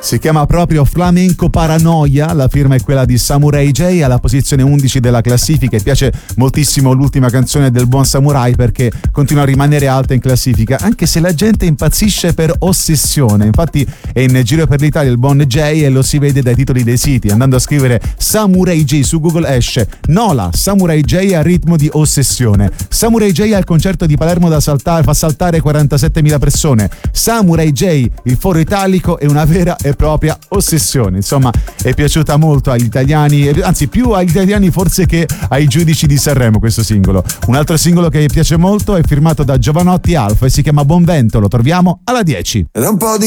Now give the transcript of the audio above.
Si chiama proprio Flamenco Paranoia, la firma è quella di Samurai J, alla posizione 11 della classifica, e piace moltissimo l'ultima canzone del buon Samurai perché continua a rimanere alta in classifica, anche se la gente impazzisce per Ossessione. Infatti è in giro per l'Italia il buon J e lo si vede dai titoli dei siti. Andando a scrivere Samurai J su Google esce Nola, Samurai J a ritmo di Ossessione. Samurai J al concerto di Palermo da saltare, fa saltare 47.000 persone. Samurai J, il foro italico è una vera e propria ossessione. Insomma, è piaciuta molto agli italiani, anzi più agli italiani forse che ai giudici di Sanremo questo singolo. Un altro singolo che piace molto è firmato da Giovanotti Alfa e si chiama Buon Vento, lo troviamo alla 10. Da un po' di